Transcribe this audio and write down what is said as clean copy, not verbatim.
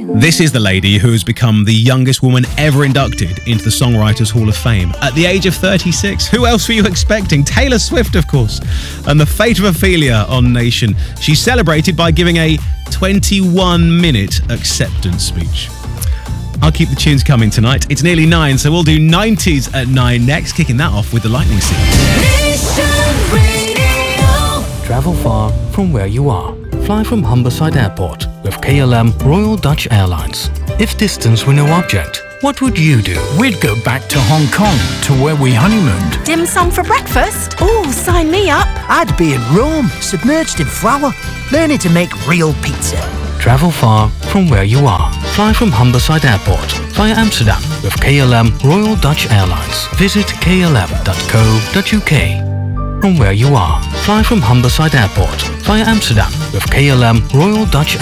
This is the lady who has become the youngest woman ever inducted into the Songwriters Hall of Fame. At the age of 36, who else were you expecting? Taylor Swift, of course. And the fate of Ophelia on Nation. She celebrated by giving a 21-minute acceptance speech. I'll keep the tunes coming tonight. It's nearly 9, so we'll do 90s at 9 next, kicking that off with the Lightning Seed. Travel far from where you are. Fly from Humberside Airport with KLM Royal Dutch Airlines. If distance were no object, what would you do? We'd go back to Hong Kong, to where we honeymooned. Dim sum for breakfast? Oh, sign me up. I'd be in Rome, submerged in flour, learning to make real pizza. Travel far from where you are. Fly from Humberside Airport via Amsterdam with KLM Royal Dutch Airlines. Visit klm.co.uk. From where you are. Fly from Humberside Airport via Amsterdam with KLM Royal Dutch